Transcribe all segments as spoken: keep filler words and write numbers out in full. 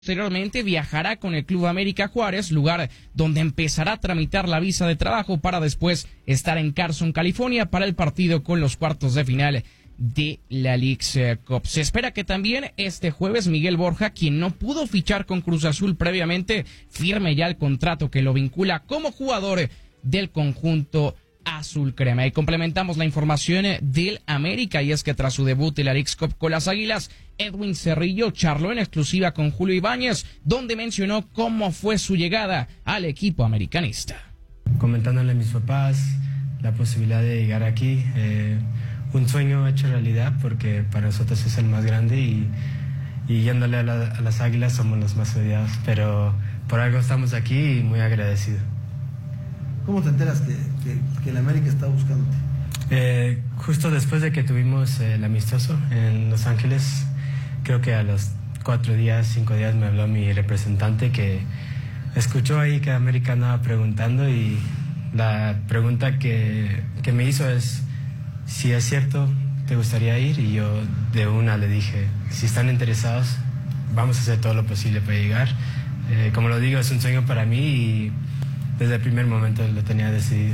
Posteriormente viajará con el Club América Juárez, lugar donde empezará a tramitar la visa de trabajo para después estar en Carson, California, para el partido con los cuartos de final de la Leagues Cup. Se espera que también este jueves Miguel Borja, quien no pudo fichar con Cruz Azul previamente, firme ya el contrato que lo vincula como jugador del conjunto azul crema. Y complementamos la información del América, y es que tras su debut en la Leagues Cup con las Águilas, Edwin Cerrillo charló en exclusiva con Julio Ibáñez, donde mencionó cómo fue su llegada al equipo americanista. Comentándole a mis papás la posibilidad de llegar aquí, eh, un sueño hecho realidad, porque para nosotros es el más grande, y, y yéndole a, la, a las Águilas somos los más odiados, pero por algo estamos aquí y muy agradecido. ¿Cómo te enteras que, que, que el América está buscándote? Eh, justo después de que tuvimos eh, el amistoso en Los Ángeles, creo que a los cuatro días, cinco días me habló mi representante, que escuchó ahí que América andaba preguntando, y la pregunta que, que me hizo es si es cierto, ¿te gustaría ir? Y yo de una le dije, si están interesados, vamos a hacer todo lo posible para llegar. Eh, como lo digo, es un sueño para mí y desde el primer momento lo tenía decidido.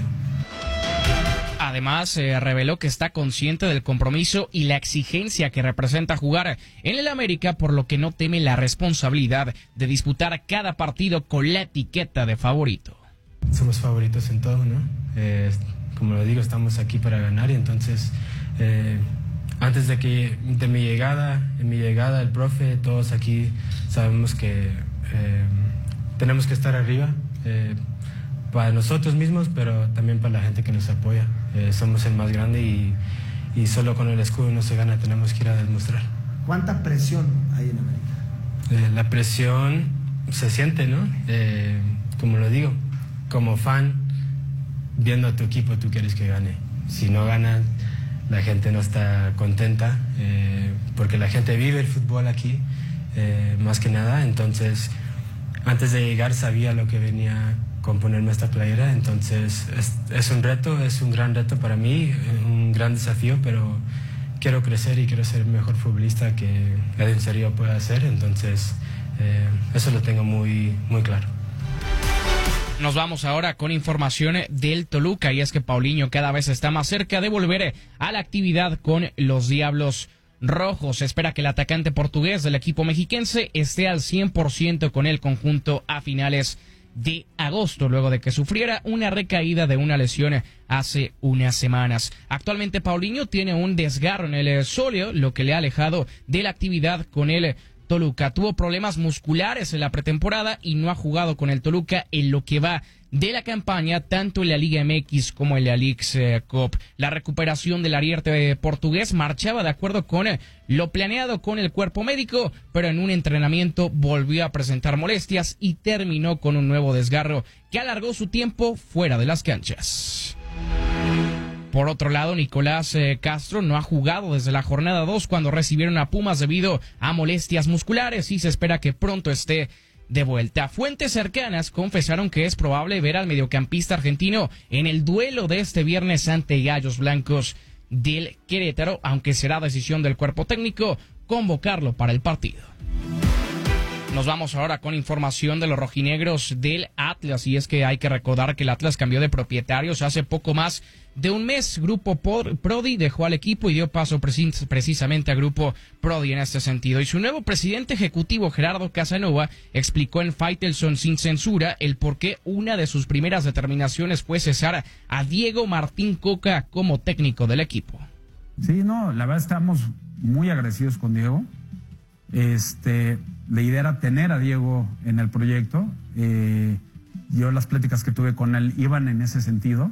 Además, eh, reveló que está consciente del compromiso y la exigencia que representa jugar en el América, por lo que no teme la responsabilidad de disputar cada partido con la etiqueta de favorito. Somos favoritos en todo, ¿no? Eh, como lo digo, estamos aquí para ganar, y entonces, eh, antes de que de mi llegada, en mi llegada, el profe, todos aquí sabemos que eh, tenemos que estar arriba. Eh, para nosotros mismos, pero también para la gente que nos apoya. Eh, somos el más grande, y, y solo con el escudo no se gana, tenemos que ir a demostrar. ¿Cuánta presión hay en América? Eh, la presión se siente, ¿no? Eh, como lo digo, como fan, viendo a tu equipo, tú quieres que gane. Si no gana, la gente no está contenta, eh, porque la gente vive el fútbol aquí, eh, más que nada. Entonces, antes de llegar sabía lo que venía con ponerme esta playera, entonces es, es un reto, es un gran reto para mí, un gran desafío, pero quiero crecer y quiero ser el mejor futbolista que Edwin Cerrillo pueda hacer, entonces eh, eso lo tengo muy, muy claro. Nos vamos ahora con información del Toluca, y es que Paulinho cada vez está más cerca de volver a la actividad con los Diablos Rojos. Se espera que el atacante portugués del equipo mexiquense esté al cien por ciento con el conjunto a finales de agosto, luego de que sufriera una recaída de una lesión hace unas semanas. Actualmente Paulinho tiene un desgarro en el sóleo, lo que le ha alejado de la actividad con el Toluca. Tuvo problemas musculares en la pretemporada y no ha jugado con el Toluca en lo que va de la campaña, tanto en la Liga M X como en la Leagues Cup. La recuperación del ariete portugués marchaba de acuerdo con lo planeado con el cuerpo médico, pero en un entrenamiento volvió a presentar molestias y terminó con un nuevo desgarro que alargó su tiempo fuera de las canchas. Por otro lado, Nicolás eh, Castro no ha jugado desde la jornada dos, cuando recibieron a Pumas debido a molestias musculares, y se espera que pronto esté de vuelta. Fuentes cercanas confesaron que es probable ver al mediocampista argentino en el duelo de este viernes ante Gallos Blancos del Querétaro, aunque será decisión del cuerpo técnico convocarlo para el partido. Nos vamos ahora con información de los rojinegros del Atlas, y es que hay que recordar que el Atlas cambió de propietarios hace poco más de un mes. Grupo Prodi dejó al equipo y dio paso precis- precisamente a Grupo Prodi en este sentido. Y su nuevo presidente ejecutivo, Gerardo Casanova, explicó en Faitelson sin censura el por qué una de sus primeras determinaciones fue cesar a Diego Martín Coca como técnico del equipo. Sí, no, la verdad estamos muy agradecidos con Diego. Este, la idea era tener a Diego en el proyecto. Eh, yo las pláticas que tuve con él iban en ese sentido.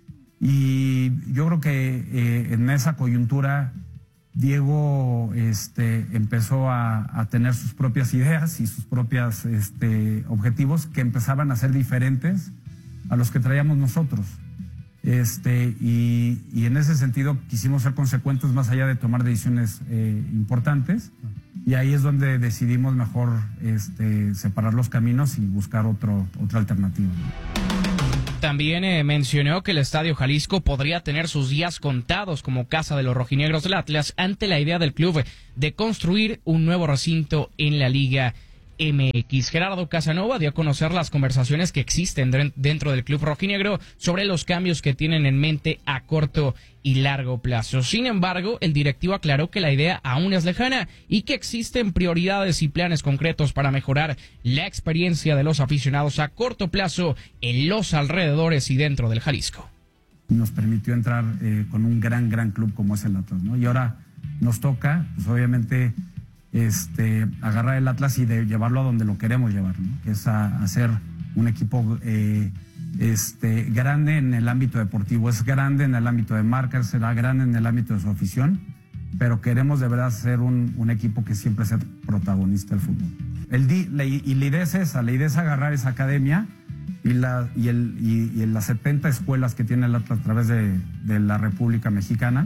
Y yo creo que eh, en esa coyuntura Diego este, empezó a, a tener sus propias ideas y sus propios este, objetivos que empezaban a ser diferentes a los que traíamos nosotros. Este, y, y en ese sentido quisimos ser consecuentes más allá de tomar decisiones eh, importantes, y ahí es donde decidimos mejor este, separar los caminos y buscar otro, otra alternativa. También eh, mencionó que el Estadio Jalisco podría tener sus días contados como casa de los rojinegros del Atlas ante la idea del club de construir un nuevo recinto en la Liga M X. Gerardo Casanova dio a conocer las conversaciones que existen dentro del club rojinegro sobre los cambios que tienen en mente a corto y largo plazo. Sin embargo, el directivo aclaró que la idea aún es lejana y que existen prioridades y planes concretos para mejorar la experiencia de los aficionados a corto plazo en los alrededores y dentro del Jalisco. Nos permitió entrar eh, con un gran, gran club como es el Atlas, ¿no? Y ahora nos toca, pues obviamente, este, agarrar el Atlas y de llevarlo a donde lo queremos llevar, ¿no? Que es a, a ser un equipo eh, este, grande en el ámbito deportivo, es grande en el ámbito de marca, será grande en el ámbito de su afición, pero queremos de verdad ser un, un equipo que siempre sea protagonista del fútbol. El di, la, y la idea es esa, la idea es agarrar esa academia y, la, y, el, y, y las setenta escuelas que tiene el Atlas a través de, de la República Mexicana,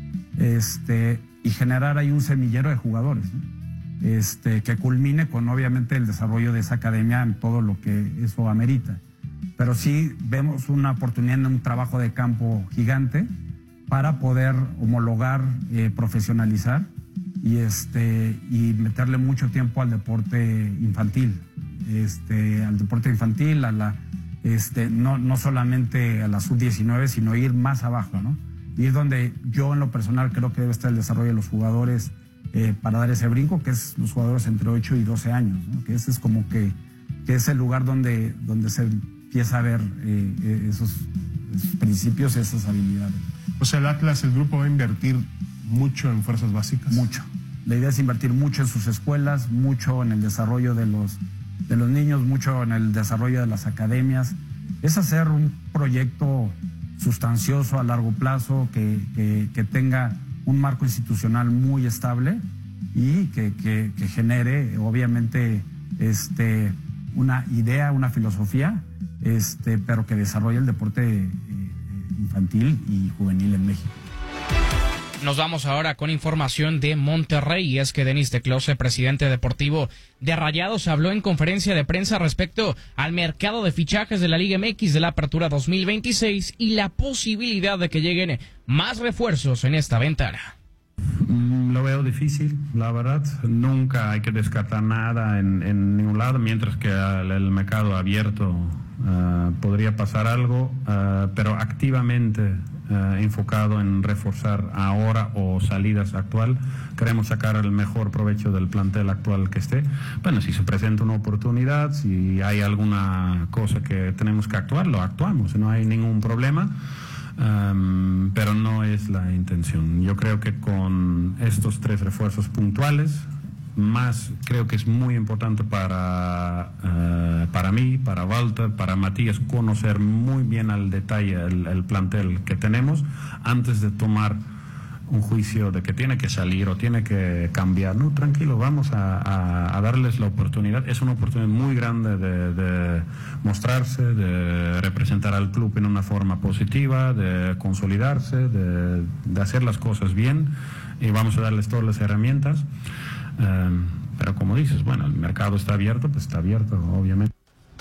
este, y generar ahí un semillero de jugadores, ¿no? Este, que culmine con obviamente el desarrollo de esa academia en todo lo que eso amerita. Pero sí vemos una oportunidad en un trabajo de campo gigante para poder homologar, eh, profesionalizar y, este, y meterle mucho tiempo al deporte infantil, este, al deporte infantil, a la, este, no, no solamente a la sub diecinueve, sino ir más abajo, ¿no? Ir donde yo en lo personal creo que debe estar el desarrollo de los jugadores eh, para dar ese brinco, que es los jugadores entre ocho y doce años, ¿no? Que ese es como que, que es el lugar donde, donde se empieza a ver eh, esos, esos principios, esas habilidades. O sea, el Atlas, el grupo va a invertir mucho en fuerzas básicas. Mucho. La idea es invertir mucho en sus escuelas, mucho en el desarrollo de los, de los niños, mucho en el desarrollo de las academias. Es hacer un proyecto sustancioso a largo plazo, que, que, que tenga un marco institucional muy estable y que, que, que genere, obviamente, este, una idea, una filosofía, este, pero que desarrolle el deporte eh, infantil y juvenil en México. Nos vamos ahora con información de Monterrey, y es que Denis Teclose, presidente deportivo de Rayados, habló en conferencia de prensa respecto al mercado de fichajes de la Liga M X de la Apertura dos mil veintiséis y la posibilidad de que lleguen más refuerzos en esta ventana. Lo veo difícil, la verdad. Nunca hay que descartar nada en, en ningún lado, mientras que el, el mercado abierto uh, podría pasar algo, uh, pero activamente uh, enfocado en reforzar ahora o salidas actual. Queremos sacar el mejor provecho del plantel actual que esté. Bueno, si se presenta una oportunidad, si hay alguna cosa que tenemos que actuar, lo actuamos, no hay ningún problema. Um, pero no es la intención. Yo creo que con estos tres refuerzos puntuales, más creo que es muy importante para, uh, para mí, para Walter, para Matías, conocer muy bien al detalle el, el plantel que tenemos antes de tomar un juicio de que tiene que salir o tiene que cambiar. No, tranquilo, vamos a, a, a darles la oportunidad. Es una oportunidad muy grande de, de mostrarse, de representar al club en una forma positiva, de consolidarse, de, de hacer las cosas bien, y vamos a darles todas las herramientas. Um, pero como dices, bueno, el mercado está abierto, pues está abierto, obviamente.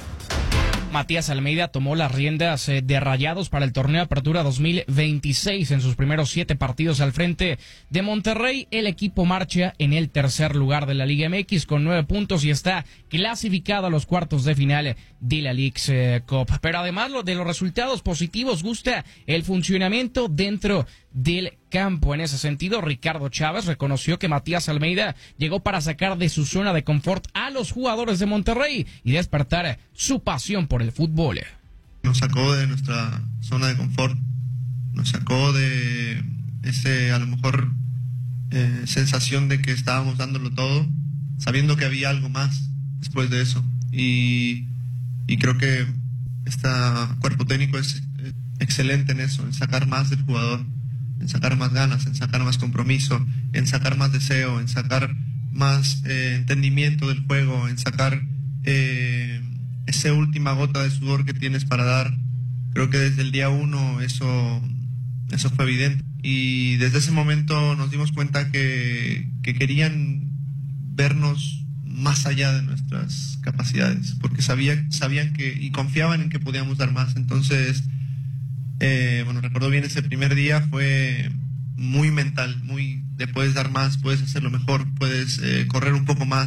Matías Almeida tomó las riendas de Rayados para el torneo Apertura dos mil veintiséis. En sus primeros siete partidos al frente de Monterrey, el equipo marcha en el tercer lugar de la Liga M X con nueve puntos y está clasificado a los cuartos de final de la Leagues Cup. Pero además de los resultados positivos, gusta el funcionamiento dentro del campo. En ese sentido, Ricardo Chávez reconoció que Matías Almeida llegó para sacar de su zona de confort a los jugadores de Monterrey y despertar su pasión por el fútbol. Nos sacó de nuestra zona de confort, nos sacó de ese, a lo mejor, eh, sensación de que estábamos dándolo todo, sabiendo que había algo más después de eso. Y, y creo que este cuerpo técnico es excelente en eso, en sacar más del jugador, en sacar más ganas, en sacar más compromiso, en sacar más deseo, en sacar más eh, entendimiento del juego, en sacar eh, esa última gota de sudor que tienes para dar. Creo que desde el día uno eso, eso fue evidente. Y desde ese momento nos dimos cuenta que, que querían vernos más allá de nuestras capacidades, porque sabía, sabían que y confiaban en que podíamos dar más. Entonces, Eh, bueno, recuerdo bien ese primer día, fue muy mental, muy de puedes dar más, puedes hacerlo mejor, puedes eh, correr un poco más,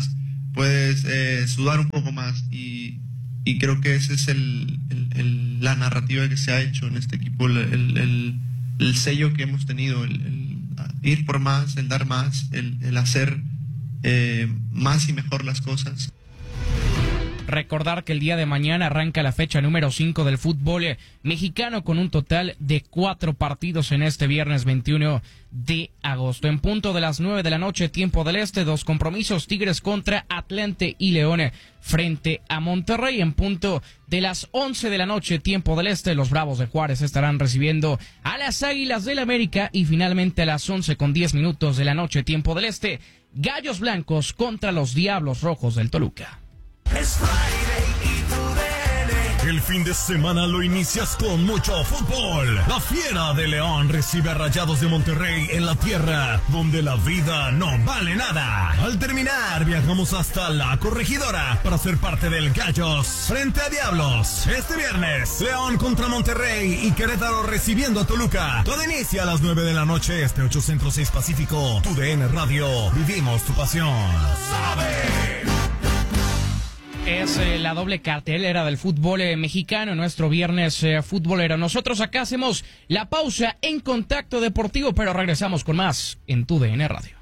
puedes eh, sudar un poco más y, y creo que ese es el, el, el, la narrativa que se ha hecho en este equipo, el, el, el, el sello que hemos tenido, el, el ir por más, el dar más, el, el hacer eh, más y mejor las cosas. Recordar que el día de mañana arranca la fecha número cinco del fútbol mexicano con un total de cuatro partidos en este viernes veintiuno de agosto. En punto de las nueve de la noche, tiempo del este, dos compromisos: Tigres contra Atlante y León frente a Monterrey. En punto de las once de la noche, tiempo del este, los Bravos de Juárez estarán recibiendo a las Águilas del América. Y finalmente a las once con diez minutos de la noche, tiempo del este, Gallos Blancos contra los Diablos Rojos del Toluca. Es Friday y tu D N. El fin de semana lo inicias con mucho fútbol. La Fiera de León recibe a Rayados de Monterrey en la tierra donde la vida no vale nada. Al terminar, viajamos hasta la Corregidora para ser parte del Gallos frente a Diablos. Este viernes, León contra Monterrey y Querétaro recibiendo a Toluca. Todo inicia a las nueve de la noche, este ocho Centro seis Pacífico. Tu D N Radio, vivimos tu pasión. ¡Sabe! Es eh, la doble cartelera del fútbol eh, mexicano, nuestro viernes eh, futbolero. Nosotros acá hacemos la pausa en Contacto Deportivo, pero regresamos con más en Tu D N Radio.